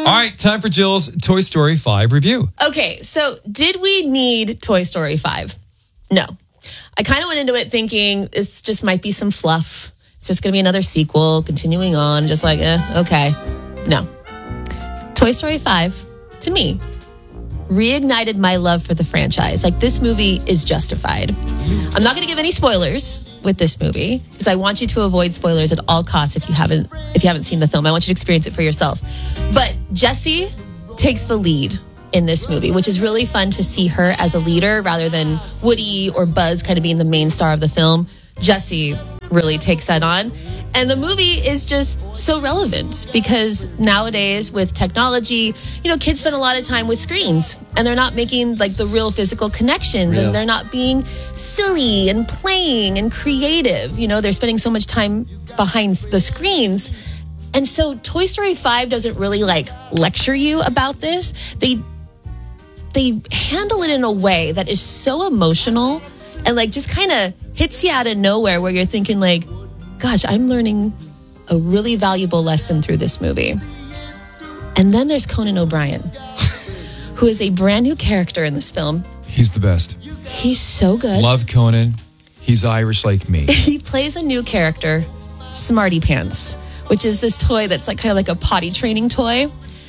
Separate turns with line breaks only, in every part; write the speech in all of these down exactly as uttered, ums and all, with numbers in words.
All right, time for Jill's Toy Story five review.
Okay, so did we need Toy Story five? No. I kind of went into it thinking this just might be some fluff. It's just going to be another sequel, continuing on, just like, eh, okay. No. Toy Story five, to me, reignited my love for the franchise. Like, this movie is justified. I'm not going to give any spoilers with this movie because I want you to avoid spoilers at all costs if you haven't if you haven't seen the film. I want you to experience it for yourself. But Jessie takes the lead in this movie, which is really fun to see her as a leader rather than Woody or Buzz kind of being the main star of the film. Jessie really takes that on. And the movie is just so relevant because nowadays with technology, you know, kids spend a lot of time with screens and they're not making like the real physical connections real. and they're not being silly and playing and creative. You know, they're spending so much time behind the screens. And so Toy Story five doesn't really like lecture you about this. They they handle it in a way that is so emotional and like just kind of hits you out of nowhere where you're thinking like, gosh, I'm learning a really valuable lesson through this movie. And then there's Conan O'Brien, who is a brand new character in this film.
He's the best.
He's so good.
Love Conan. He's Irish like me.
He plays a new character, Smarty Pants, which is this toy that's like kind of like a potty training toy.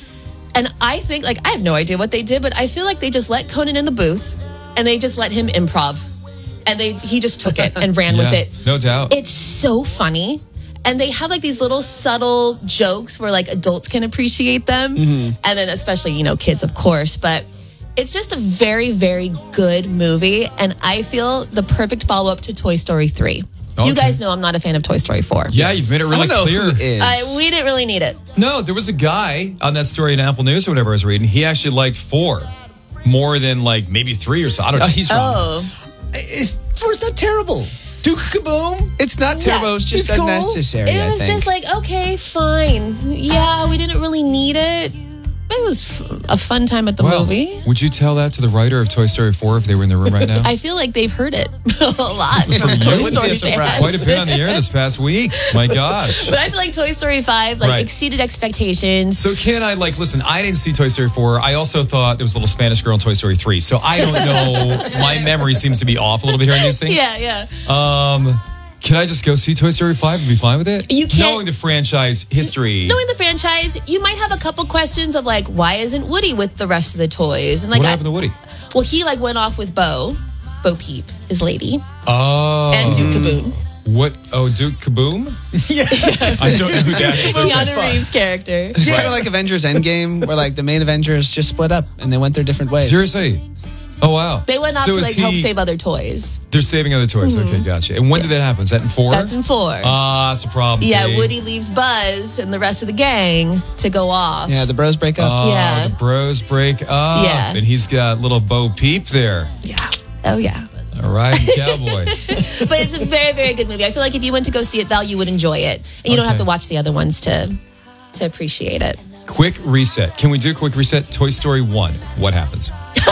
And I think, like, I have no idea what they did, but I feel like they just let Conan in the booth and they just let him improv. And they he just took it and ran
yeah,
with it.
No doubt.
It's so funny. And they have like these little subtle jokes where like adults can appreciate them. Mm-hmm. And then especially, you know, kids, of course. But it's just a very, very good movie. And I feel the perfect follow-up to Toy Story three. Okay. You guys know I'm not a fan of Toy Story four.
Yeah, you've made it really
I don't know
clear.
Who is.
Uh, we didn't really need it.
No, there was a guy on that story in Apple News or whatever I was reading. He actually liked four more than like maybe three or so. I don't know.
Oh, he's wrong.
Oh.
It's, four's not terrible. Duke Kaboom. It's not terrible.
Yeah.
It's just
It's cool.
unnecessary.
It was
I think.
just like, okay, fine. Yeah, we didn't really need it. It was f- a fun time at the
well,
movie.
Would you tell that to the writer of Toy Story four if they were in the room right now?
I feel like they've heard it a lot from
you?
Toy
Wouldn't
Story
be a surprise.
fans.
Quite a bit on the air this past week. My gosh.
But I feel like Toy Story five like
Right.
exceeded expectations.
So can I, like, listen, I didn't see Toy Story four. I also thought there was a little Spanish girl in Toy Story three. So I don't know. My memory seems to be off a little bit here on these things.
Yeah, yeah.
Um, can I just go see Toy Story five and be fine with it?
You can't-
Knowing the franchise history.
Knowing the franchise, you might have a couple questions of like, why isn't Woody with the rest of the toys? And like,
what
I-
happened to Woody?
well, he like went off with Bo, Bo Peep, his lady,
Oh.
and Duke Kaboom.
What? Oh, Duke Kaboom?
yeah.
I don't know who that is.
Keanu Reeves' character.
It's kind of like Avengers Endgame, where like the main Avengers just split up and they went their different ways.
Seriously? Oh, wow.
They went off
So
to
is
like help
he-
save other toys.
They're saving other toys. Okay, gotcha. And when did that happen? Is that in four?
That's in four.
Ah, that's a problem.
yeah,
see?
Woody leaves Buzz and the rest of the gang to go off.
Yeah, the bros break up.
Oh,
Yeah.
the bros break up.
Yeah.
And he's got little Bo Peep there.
Yeah. Oh, yeah.
All right, cowboy.
But it's a very, very good movie. I feel like if you went to go see it, Val, you would enjoy it. And you don't
Okay.
have to watch the other ones to to appreciate it.
Quick reset. Can we do a quick reset? Toy Story one. What happens?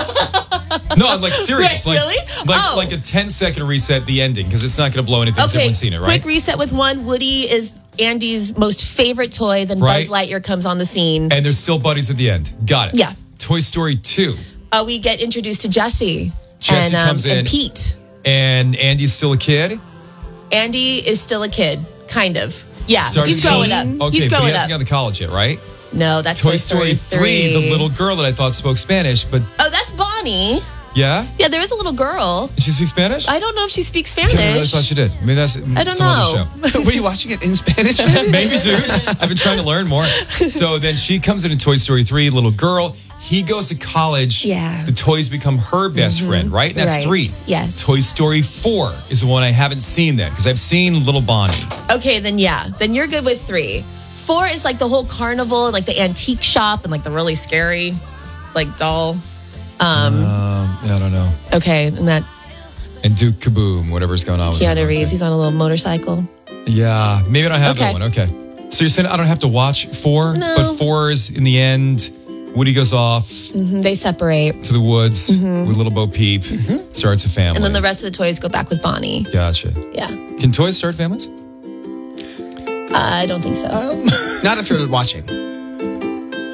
No, I'm like serious.
Right,
like,
really?
Like,
Oh.
like a ten second reset, the ending, because it's not going to blow anything.
Okay,
Everyone's seen it, right?
quick reset with one. Woody is Andy's most favorite toy. Then
Right.
Buzz Lightyear comes on the scene.
And they're still buddies at the end. Got it.
Yeah.
Toy Story two.
Uh, we get introduced to Jesse.
Jesse
and, um,
comes in.
and Pete.
And Andy's still a kid.
Andy is still a kid, kind of. Yeah,
Started
he's
to
growing
go-
up.
Okay,
he's
but
growing
he hasn't
up.
gone to college yet, right?
No, that's
Toy Story three, the little girl that I thought spoke Spanish, but
Oh, that's Bonnie.
yeah?
Yeah, there is a little girl.
Does she speak Spanish?
I don't know if she speaks
I really
Spanish.
thought she did. Maybe that's
I don't
some
know.
other show.
Were you watching it in Spanish? Maybe?
Maybe, dude. I've been trying to learn more. So then she comes in in Toy Story three, little girl. He goes to college.
Yeah.
The toys become her best friend, right? And that's
Right.
three.
Yes.
Toy Story four is the one I haven't seen then because I've seen Little Bonnie.
Okay, then yeah, then you're good with three. Four is like the whole carnival and like the antique shop and like the really scary, like doll. Um,
Um, yeah, I don't know.
okay, and that
And Duke Kaboom, whatever's going on with him.
Keanu Reeves, he's on a little motorcycle.
Yeah, maybe I don't have that
Okay.
one. Okay. So you're saying I don't have to watch four?
No.
But four is in the end, Woody goes off
Mhm, they separate,
to the woods with little Bo Peep, starts a family.
Mm-hmm. and then the rest of the toys go back with Bonnie.
Gotcha.
Yeah,
Can toys start families?
uh, I don't think so.
Not if you're watching.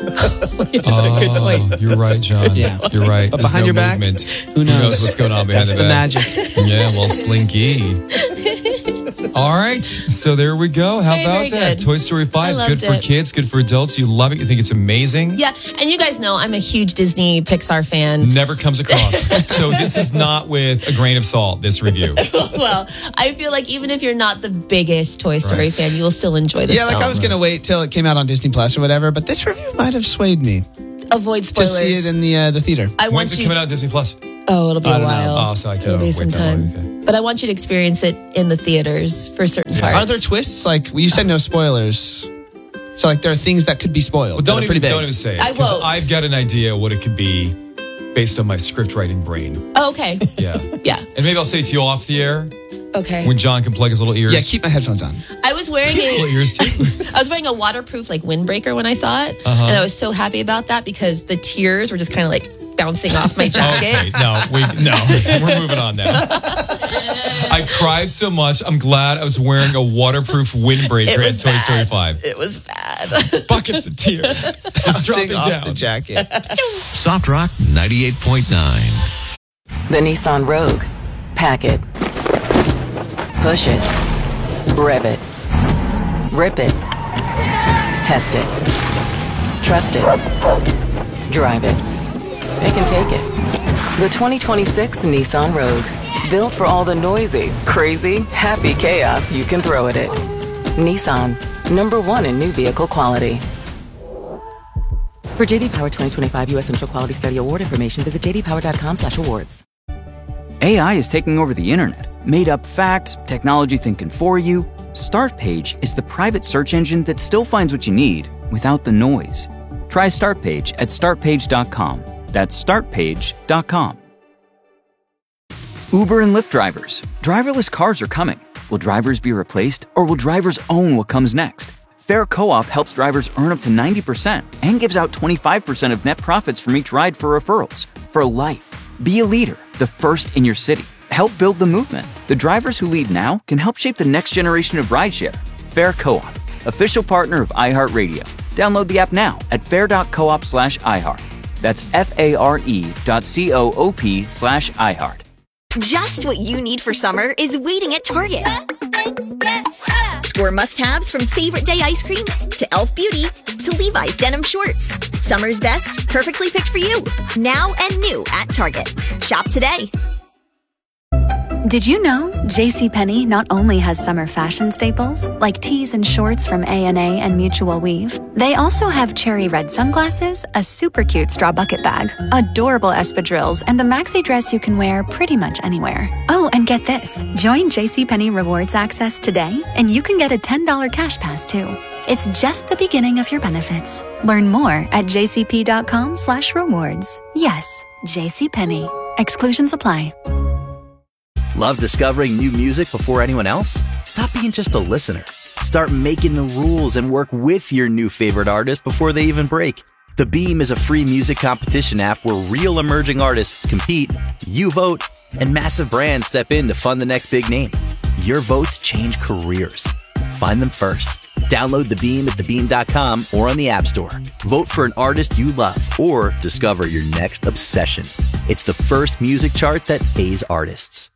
Good point.
Oh, you're right, John.
Yeah.
You're right.
But
There's
behind
no
your back,
movement.
who knows?
what's going on behind
That's
the
the
back?
magic.
Yeah, well, slinky. All right, so there we go. How
Very,
about
very
that?
good.
Toy Story five,
I
good
loved
for
it.
kids, good for adults. You love it. You think it's amazing.
Yeah, and you guys know I'm a huge Disney Pixar fan.
Never comes across. So this is not with a grain of salt, this review.
Well, I feel like even if you're not the biggest Toy Story
Right.
fan, you will still enjoy this
Yeah, like
film.
I was going to wait till it came out on Disney Plus or whatever, but this review might have swayed me
Avoid
to
spoilers.
see it in the uh, the theater.
I want
When's it
you.
coming out on Disney Plus?
Oh, it'll be
I
a
don't know.
while.
Oh, so I can't
It'll be
wait
some
that long,
time.
okay.
But I want you to experience it in the theaters for certain parts.
Are there twists? Like, well, you said no spoilers. So, like, there are things that could be spoiled.
Well, don't
that are
even,
pretty big.
don't even say it.
I
'cause
won't.
I've got an idea what it could be based on my script writing brain.
Oh, okay.
Yeah.
Yeah.
And maybe I'll say to you off the air
Okay.
when John can plug his little ears.
Yeah, keep my headphones on.
I was wearing
his little
a,
ears too.
I was wearing a waterproof like windbreaker when I saw it,
Uh-huh.
and I was so happy about that because the tears were just kind of like bouncing off my jacket.
Okay, no, we, no, we're moving on now. I cried so much. I'm glad I was wearing a waterproof windbreaker
It
at
was
Toy
bad.
Story five.
It was bad.
Buckets of tears just dropping
Sing off
down.
the jacket.
Soft Rock ninety-eight point nine.
The Nissan Rogue. Pack it. Push it. Rev it. Rip it. Test it. Trust it. Drive it. They can take it. The twenty twenty-six Nissan Rogue. Built for all the noisy, crazy, happy chaos you can throw at it. Nissan. Number one in new vehicle quality. For J D Power twenty twenty-five U S Central Quality Study Award information, visit j d power dot com slash awards.
A I is taking over the internet. Made up facts, technology thinking for you. Startpage is the private search engine that still finds what you need without the noise. Try Startpage at start page dot com. That's start page dot com. Uber and Lyft drivers. Driverless cars are coming. Will drivers be replaced, or will drivers own what comes next? Fair Co-op helps drivers earn up to ninety percent and gives out twenty-five percent of net profits from each ride for referrals. For life. Be a leader, the first in your city. Help build the movement. The drivers who lead now can help shape the next generation of rideshare. Fair Co-op, official partner of iHeartRadio. Download the app now at fair dot coop slash iHeart. That's F-A-R-E dot C-O-O-P slash iHeart.
Just what you need for summer is waiting at Target. Score must-haves from Favorite Day ice cream to e l f Beauty to Levi's denim shorts. Summer's best, perfectly picked for you. Now and new at Target. Shop today.
Did you know JCPenney not only has summer fashion staples, like tees and shorts from A and A and Mutual Weave, they also have cherry red sunglasses, a super cute straw bucket bag, adorable espadrilles, and a maxi dress you can wear pretty much anywhere. Oh, and get this. Join JCPenney Rewards Access today, and you can get a ten dollars cash pass, too. It's just the beginning of your benefits. Learn more at jcp.com slash rewards. Yes, JCPenney. Exclusions apply.
Love discovering new music before anyone else? Stop being just a listener. Start making the rules and work with your new favorite artist before they even break. The Beam is a free music competition app where real emerging artists compete, you vote, and massive brands step in to fund the next big name. Your votes change careers. Find them first. Download The Beam at the beam dot com or on the App Store. Vote for an artist you love or discover your next obsession. It's the first music chart that pays artists.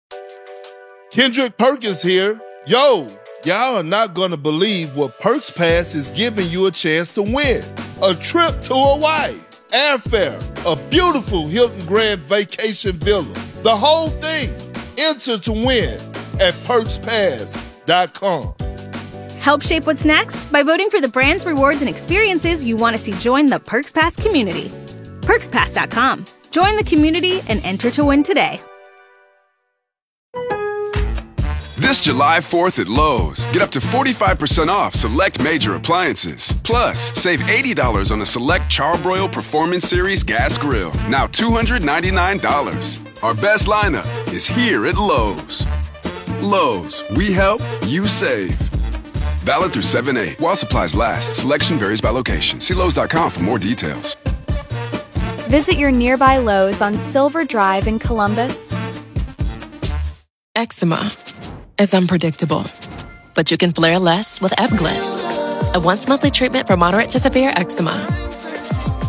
Kendrick Perkins here. Yo, y'all are not gonna believe what Perks Pass is giving you a chance to win. A trip to Hawaii, airfare, a beautiful Hilton Grand Vacation Villa, the whole thing. Enter to win at perks pass dot com.
Help shape what's next by voting for the brands, rewards, and experiences you want to see join the Perks Pass community. perks pass dot com. Join the community and enter to win today.
This July fourth at Lowe's, get up to forty-five percent off select major appliances. Plus, save eighty dollars on a select Charbroil Performance Series gas grill, now two hundred ninety-nine dollars. Our best lineup is here at Lowe's. Lowe's, we help, you save. Valid through seven eight while supplies last. Selection varies by location. See Lowe's dot com for more details.
Visit your nearby Lowe's on Silver Drive in Columbus.
Eczema is unpredictable, but you can flare less with Ebglyss, a once-monthly treatment for moderate to severe eczema.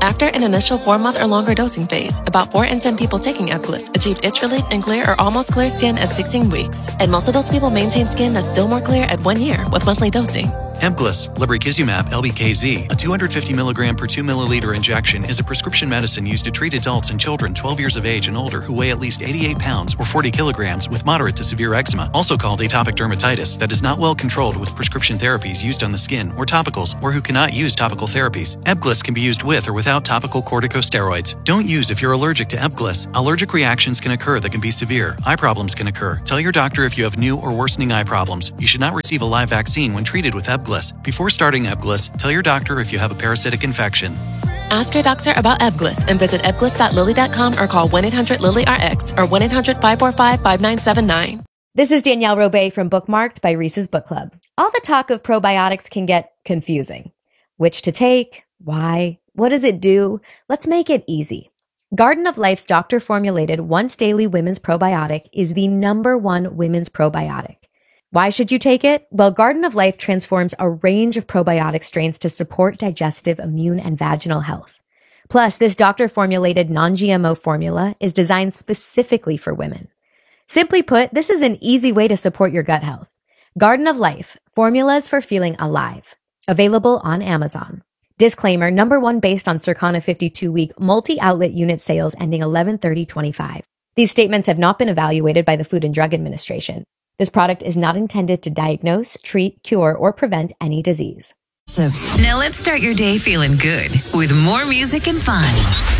After an initial four-month or longer dosing phase, about four in ten people taking Ebglyss achieved itch relief and clear or almost clear skin at sixteen weeks. And most of those people maintain skin that's still more clear at one year with monthly dosing.
Ebglyss, lebrikizumab L B K Z, a two hundred fifty milligram per two milliliter injection, is a prescription medicine used to treat adults and children twelve years of age and older who weigh at least eighty-eight pounds or forty kilograms with moderate to severe eczema, also called atopic dermatitis, that is not well controlled with prescription therapies used on the skin or topicals, or who cannot use topical therapies. Ebglyss can be used with or without topical corticosteroids. Don't use if you're allergic to Ebglyss. Allergic reactions can occur that can be severe. Eye problems can occur. Tell your doctor if you have new or worsening eye problems. You should not receive a live vaccine when treated with Ebglyss. Before starting Ebglyss, tell your doctor if you have a parasitic infection.
Ask your doctor about Ebglyss and visit ebglyss dot lilly dot com or call one eight hundred lilly R X or one eight hundred five four five five nine seven nine.
This is Danielle Robay from Bookmarked by Reese's Book Club. All the talk of probiotics can get confusing. Which to take? Why? What does it do? Let's make it easy. Garden of Life's doctor-formulated once-daily women's probiotic is the number one women's probiotic. Why should you take it? Well, Garden of Life transforms a range of probiotic strains to support digestive, immune, and vaginal health. Plus, this doctor-formulated non-G M O formula is designed specifically for women. Simply put, this is an easy way to support your gut health. Garden of Life, formulas for feeling alive. Available on Amazon. Disclaimer, number one based on Circana fifty-two week multi-outlet unit sales ending eleven thirty twenty-five. These statements have not been evaluated by the Food and Drug Administration. This product is not intended to diagnose, treat, cure, or prevent any disease.
So now let's start your day feeling good with more music and fun.